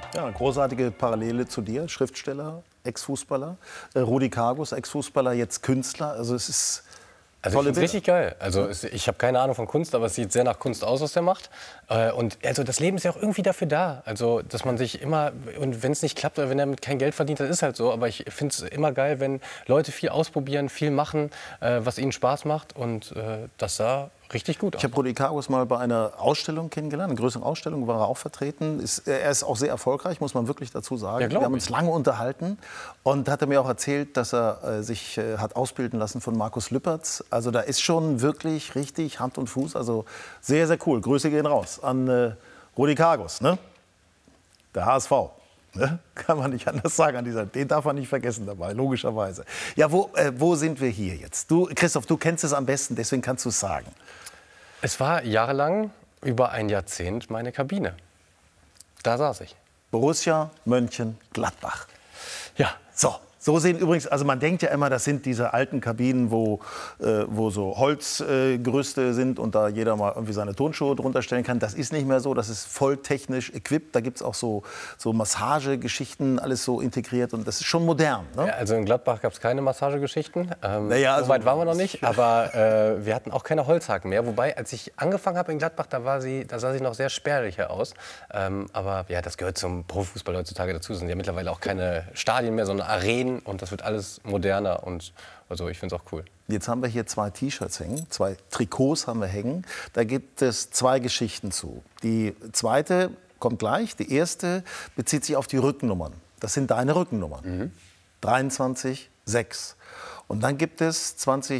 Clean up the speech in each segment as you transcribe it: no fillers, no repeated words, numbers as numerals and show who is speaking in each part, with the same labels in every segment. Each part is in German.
Speaker 1: Ja, eine großartige Parallele zu dir, Schriftsteller, Ex-Fußballer. Rudi Kargus, Ex-Fußballer, jetzt Künstler. Also es ist
Speaker 2: Also
Speaker 1: tolle
Speaker 2: ich finde es richtig geil. Also ich habe keine Ahnung von Kunst, aber es sieht sehr nach Kunst aus, was der macht. Und also das Leben ist ja auch irgendwie dafür da. Also dass man sich immer, und wenn es nicht klappt oder wenn er damit kein Geld verdient, das ist halt so. Aber ich finde es immer geil, wenn Leute viel ausprobieren, viel machen, was ihnen Spaß macht. Und das sah richtig gut aus.
Speaker 1: Ich habe Rudi Kargus mal bei einer Ausstellung kennengelernt, eine größere Ausstellung, war er auch vertreten. Er ist auch sehr erfolgreich, muss man wirklich dazu sagen.
Speaker 2: Ja,
Speaker 1: wir haben uns lange unterhalten und hat er mir auch erzählt, dass er sich hat ausbilden lassen von Markus Lüpertz. Also da ist schon wirklich richtig Hand und Fuß. Also sehr, sehr cool. Grüße gehen raus an Rudi Kargus, ne? Der HSV. Ne? Kann man nicht anders sagen an dieser. Den darf man nicht vergessen dabei, logischerweise. Ja, wo sind wir hier jetzt? Du, Christoph, du kennst es am besten, deswegen kannst du es sagen.
Speaker 2: Es war jahrelang, über ein Jahrzehnt, meine Kabine. Da saß ich.
Speaker 1: Borussia Mönchengladbach.
Speaker 2: Ja.
Speaker 1: So sehen übrigens, also man denkt ja immer, das sind diese alten Kabinen, wo so Holzgerüste sind und da jeder mal irgendwie seine Turnschuhe drunter stellen kann. Das ist nicht mehr so, das ist voll technisch equipped. Da gibt es auch so Massagegeschichten, alles so integriert und das ist schon modern. Ne?
Speaker 2: Ja, also in Gladbach gab es keine Massagegeschichten.
Speaker 1: Also,
Speaker 2: so weit waren wir noch nicht, aber wir hatten auch keine Holzhaken mehr. Wobei, als ich angefangen habe in Gladbach, da sah sie noch sehr spärlicher aus. Aber ja, das gehört zum Profifußball heutzutage dazu. Es sind ja mittlerweile auch keine Stadien mehr, sondern Arenen. Und das wird alles moderner und also ich finde es auch cool.
Speaker 1: Jetzt haben wir hier 2 T-Shirts hängen, 2 Trikots haben wir hängen. Da gibt es 2 Geschichten zu. Die zweite kommt gleich. Die erste bezieht sich auf die Rückennummern. Das sind deine Rückennummern. 23, 6. Und dann gibt es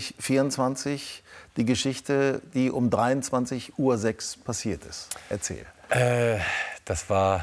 Speaker 1: 2024 die Geschichte, die um 23:06 Uhr passiert ist. Erzähl.
Speaker 2: Das war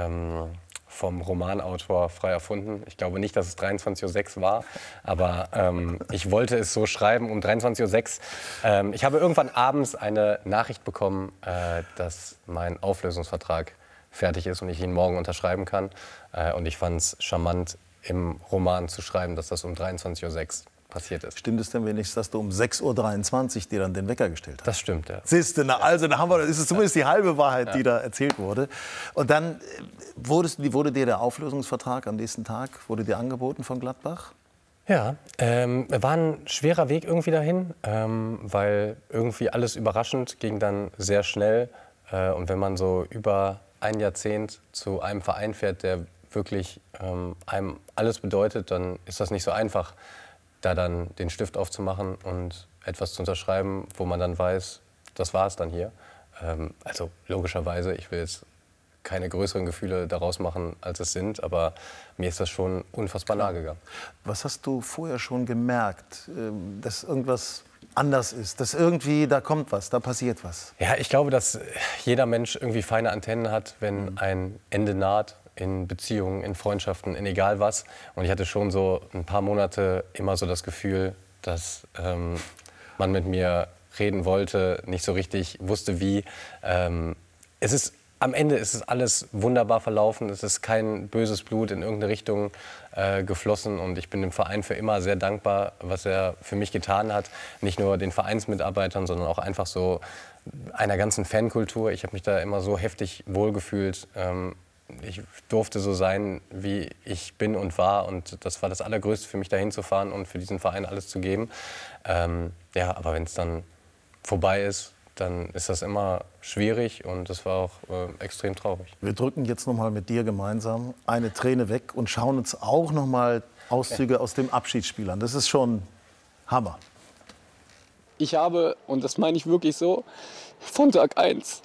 Speaker 2: vom Romanautor frei erfunden. Ich glaube nicht, dass es 23:06 Uhr war, aber ich wollte es so schreiben um 23:06 Uhr. Ich habe irgendwann abends eine Nachricht bekommen, dass mein Auflösungsvertrag fertig ist und ich ihn morgen unterschreiben kann. Und ich fand es charmant, im Roman zu schreiben, dass das um 23:06 Uhr passiert ist.
Speaker 1: Stimmt es denn wenigstens, dass du um 6:23 Uhr dir dann den Wecker gestellt hast?
Speaker 2: Das stimmt, ja.
Speaker 1: Siehst du, also da haben wir, das ist zumindest die halbe Wahrheit, die da erzählt wurde. Und dann wurde dir der Auflösungsvertrag am nächsten Tag, wurde dir angeboten von Gladbach?
Speaker 2: Ja, war ein schwerer Weg irgendwie dahin, weil irgendwie alles überraschend ging dann sehr schnell. Und wenn man so über ein Jahrzehnt zu einem Verein fährt, der wirklich einem alles bedeutet, dann ist das nicht so einfach, da dann den Stift aufzumachen und etwas zu unterschreiben, wo man dann weiß, das war es dann hier. Also logischerweise, ich will jetzt keine größeren Gefühle daraus machen, als es sind, aber mir ist das schon unfassbar nahe gegangen.
Speaker 1: Was hast du vorher schon gemerkt, dass irgendwas anders ist, dass irgendwie da kommt was, da passiert was?
Speaker 2: Ja, ich glaube, dass jeder Mensch irgendwie feine Antennen hat, wenn ein Ende naht. In Beziehungen, in Freundschaften, in egal was. Und ich hatte schon so ein paar Monate immer so das Gefühl, dass man mit mir reden wollte, nicht so richtig wusste wie. Am Ende ist es alles wunderbar verlaufen. Es ist kein böses Blut in irgendeine Richtung geflossen. Und ich bin dem Verein für immer sehr dankbar, was er für mich getan hat. Nicht nur den Vereinsmitarbeitern, sondern auch einfach so einer ganzen Fankultur. Ich habe mich da immer so heftig wohlgefühlt. Ich durfte so sein, wie ich bin und war. Und das war das Allergrößte für mich, da hinzufahren und für diesen Verein alles zu geben. Ja, aber wenn es dann vorbei ist, dann ist das immer schwierig und das war auch extrem traurig.
Speaker 1: Wir drücken jetzt noch mal mit dir gemeinsam eine Träne weg und schauen uns auch noch mal Auszüge aus dem Abschiedsspiel an. Das ist schon Hammer.
Speaker 3: Ich habe, und das meine ich wirklich so, von Tag 1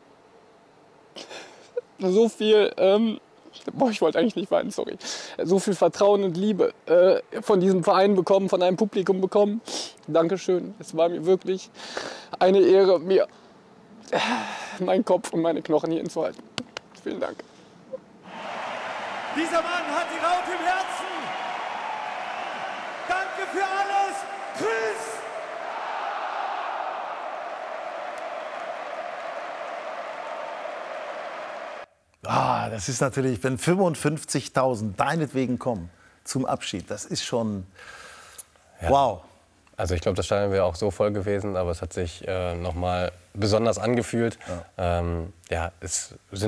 Speaker 3: so viel, ich wollte eigentlich nicht weinen, sorry, so viel Vertrauen und Liebe von diesem Verein bekommen, von einem Publikum bekommen. Dankeschön, es war mir wirklich eine Ehre, mir meinen Kopf und meine Knochen hier hinzuhalten. Vielen Dank.
Speaker 4: Dieser Mann hat die Raute im Herzen. Danke für alles, Chris!
Speaker 1: Das ist natürlich, wenn 55.000 deinetwegen kommen zum Abschied, das ist schon wow.
Speaker 2: Also ich glaube, das Stadion wäre auch so voll gewesen, aber es hat sich noch mal besonders angefühlt. Ja, es sind